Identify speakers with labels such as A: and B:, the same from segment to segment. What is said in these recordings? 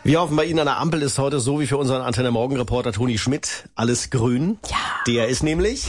A: Wir hoffen, bei Ihnen an der Ampel ist heute so wie für unseren Antenne-Morgen-Reporter Toni Schmidt alles grün.
B: Ja.
A: Der ist nämlich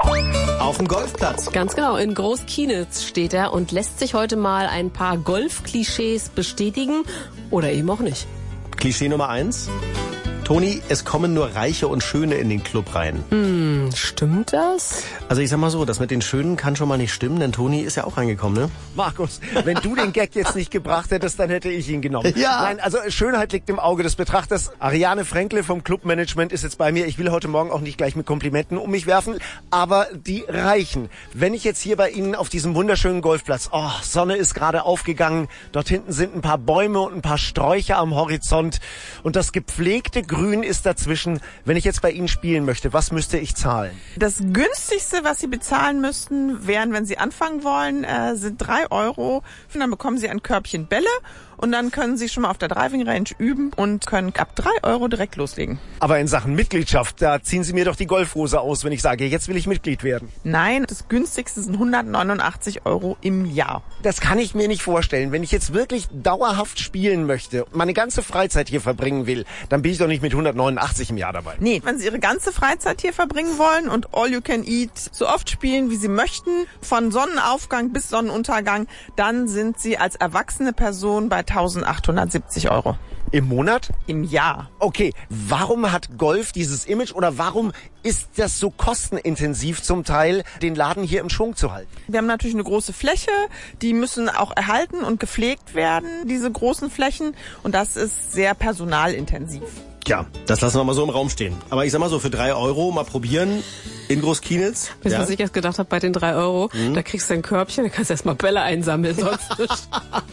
A: auf dem Golfplatz.
B: Ganz genau, in Großkienitz steht er und lässt sich heute mal ein paar Golf-Klischees bestätigen oder eben auch nicht.
A: Klischee Nummer 1. Toni, es kommen nur Reiche und Schöne in den Club rein.
B: Stimmt das?
A: Also ich sag mal so, das mit den Schönen kann schon mal nicht stimmen, denn Toni ist ja auch reingekommen, ne?
C: Markus, wenn du den Gag jetzt nicht gebracht hättest, dann hätte ich ihn genommen.
A: Ja.
C: Nein, also Schönheit liegt im Auge des Betrachters. Ariane Fränkle vom Clubmanagement ist jetzt bei mir. Ich will heute Morgen auch nicht gleich mit Komplimenten um mich werfen, aber die Reichen. Wenn ich jetzt hier bei Ihnen auf diesem wunderschönen Golfplatz, Sonne ist gerade aufgegangen, dort hinten sind ein paar Bäume und ein paar Sträucher am Horizont und das gepflegte Grün ist dazwischen. Wenn ich jetzt bei Ihnen spielen möchte, was müsste ich zahlen?
D: Das günstigste, was Sie bezahlen müssten, wären, wenn Sie anfangen wollen, sind 3 €. Und dann bekommen Sie ein Körbchen Bälle und dann können Sie schon mal auf der Driving Range üben und können ab 3 € direkt loslegen.
C: Aber in Sachen Mitgliedschaft, da ziehen Sie mir doch die Golfhose aus, wenn ich sage, jetzt will ich Mitglied werden.
D: Nein, das günstigste sind 189 € im Jahr.
C: Das kann ich mir nicht vorstellen. Wenn ich jetzt wirklich dauerhaft spielen möchte und meine ganze Freizeit hier verbringen will, dann bin ich doch nicht mit 189 im Jahr dabei.
D: Nee, wenn Sie Ihre ganze Freizeit hier verbringen wollen und all you can eat so oft spielen, wie Sie möchten, von Sonnenaufgang bis Sonnenuntergang, dann sind Sie als erwachsene Person bei 1.870 €.
C: Im Monat?
D: Im Jahr.
C: Okay, warum hat Golf dieses Image oder warum ist das so kostenintensiv zum Teil, den Laden hier im Schwung zu halten?
D: Wir haben natürlich eine große Fläche, die müssen auch erhalten und gepflegt werden, diese großen Flächen, und das ist sehr personalintensiv.
A: Tja, das lassen wir mal so im Raum stehen. Aber ich sag mal so, für 3 € mal probieren in Großkienitz.
B: Weißt du, was ich erst gedacht habe bei den 3 €? Da kriegst du ein Körbchen, da kannst du erstmal Bälle einsammeln, sonst nicht.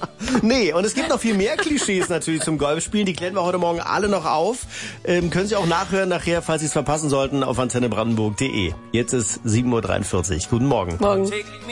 A: Nee, und es gibt noch viel mehr Klischees natürlich zum Golfspielen. Die klären wir heute Morgen alle noch auf. Können Sie auch nachhören nachher, falls Sie es verpassen sollten, auf antennebrandenburg.de. Jetzt ist 7:43 Uhr. Guten Morgen.
B: Morgen.